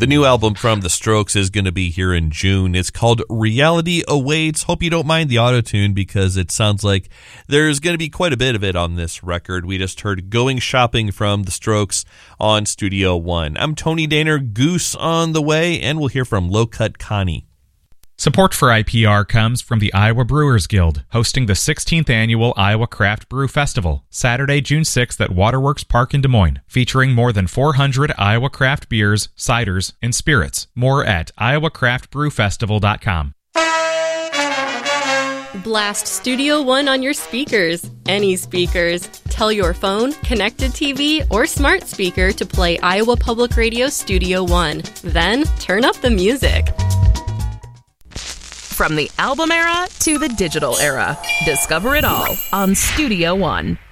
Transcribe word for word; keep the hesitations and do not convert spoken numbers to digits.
The new album from The Strokes is going to be here in June. It's called Reality Awaits. Hope you don't mind the auto-tune because it sounds like there's going to be quite a bit of it on this record. We just heard Going Shopping from The Strokes on Studio One. I'm Tony Daner, Goose on the way, and we'll hear from Low Cut Connie. Support for I P R comes from the Iowa Brewers Guild, hosting the sixteenth Annual Iowa Craft Brew Festival, Saturday, June sixth at Waterworks Park in Des Moines, featuring more than four hundred Iowa craft beers, ciders, and spirits. More at iowa craft brew festival dot com. Blast Studio One on your speakers. Any speakers. Tell your phone, connected T V, or smart speaker to play Iowa Public Radio Studio One. Then turn up the music. From the album era to the digital era, discover it all on Studio One.